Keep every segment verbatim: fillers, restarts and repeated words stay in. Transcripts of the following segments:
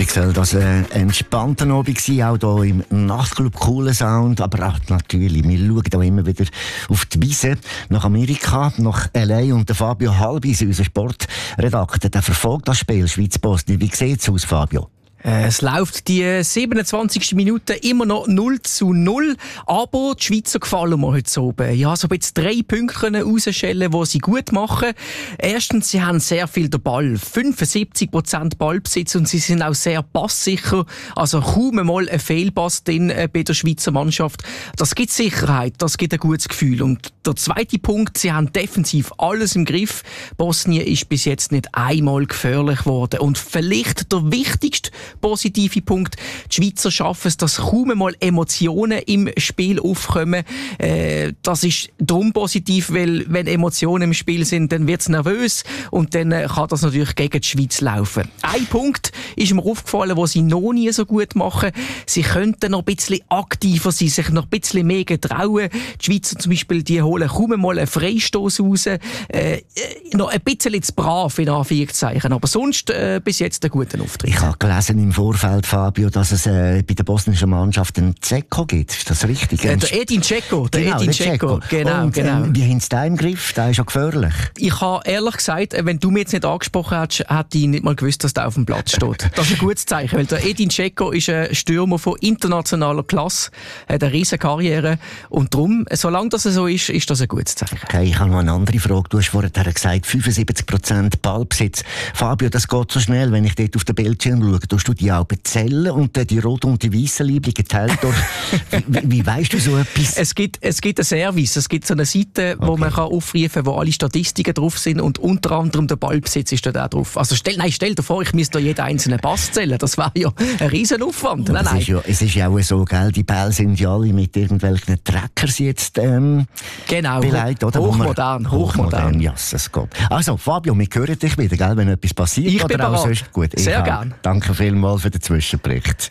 Abend soll das ein entspannter Abend sein, auch hier im Nachtclub, cooler Sound, aber auch natürlich, wir schauen auch immer wieder auf die Wiese, nach Amerika, nach L A, und der Fabio Halbis, unser Sportredakteur, der verfolgt das Spiel Schweiz-Bosnien. Wie sieht es aus, Fabio? Es läuft die siebenundzwanzigste Minute immer noch null zu null, aber die Schweizer gefallen mir heute oben. Ja, so jetzt drei Punkte rausschellen, die sie gut machen. Erstens, sie haben sehr viel den Ball, fünfundsiebzig Prozent Ballbesitz, und sie sind auch sehr passsicher, also kaum einmal ein Fehlpass drin bei der Schweizer Mannschaft. Das gibt Sicherheit, das gibt ein gutes Gefühl. Und der zweite Punkt, sie haben defensiv alles im Griff. Bosnien ist bis jetzt nicht einmal gefährlich geworden. Und vielleicht der wichtigste positive Punkt: die Schweizer schaffen es, dass kaum einmal Emotionen im Spiel aufkommen. Äh, das ist darum positiv, weil wenn Emotionen im Spiel sind, dann wird es nervös, und dann äh, kann das natürlich gegen die Schweiz laufen. Ein Punkt ist mir aufgefallen, wo sie noch nie so gut machen. Sie könnten noch ein bisschen aktiver sein, sich noch ein bisschen mehr getrauen. Die Schweizer zum Beispiel, die holen kaum einmal einen Freistoß raus. Äh, noch ein bisschen zu brav, in Anführungszeichen. Aber sonst äh, bis jetzt einen guten Auftritt. Ich habe gelesen im Vorfeld, Fabio, dass es äh, bei der bosnischen Mannschaft einen Dzeko gibt. Ist das richtig? Äh, der Edin Dzeko. Der genau, Edin Dzeko. Genau, und, genau. Ähm, wie haben Sie den im Griff? Der ist ja gefährlich. Ich habe ehrlich gesagt, wenn du mir jetzt nicht angesprochen hättest, hätte ich nicht mal gewusst, dass der auf dem Platz steht. Das ist ein gutes Zeichen, weil der Edin Dzeko ist ein Stürmer von internationaler Klasse, hat eine riesige Karriere, und darum, solange das so ist, ist das ein gutes Zeichen. Okay, ich habe noch eine andere Frage. Du hast vorhin gesagt, fünfundsiebzig Prozent Ballbesitz. Fabio, das geht so schnell, wenn ich dort auf den Bildschirm schaue. Tust du die auch bezählen und die roten und die weißen Liebling geteilt durch? wie, wie weißt du so etwas? Es gibt, es gibt einen Service, es gibt so eine Seite, wo okay. man kann aufrufen kann, wo alle Statistiken drauf sind, und unter anderem der Ballbesitz ist da auch drauf. Also stell, nein, stell dir vor, ich müsste da jeden einzelnen Pass zählen. Das wäre ja ein riesen Aufwand. Nein, nein. Es, ist ja, es ist ja auch so, gell? Die Bälle sind ja alle mit irgendwelchen Trackers jetzt ähm, genau, beleidigt, oder? Hochmodern, hochmodern. Ja, es geht. Also, Fabio, wir hören dich wieder, gell? Wenn etwas passiert. Ich bin oder auch sonst. Gut, sehr gerne. Danke vielmals für den Zwischenbericht.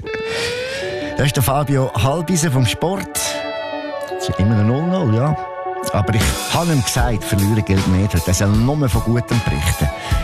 Das ist der Fabio Halbisen vom Sport. Es ist immer ein null null, ja. Aber ich habe ihm gesagt, verlieren gilt nicht. Er soll nur von Gutem berichten.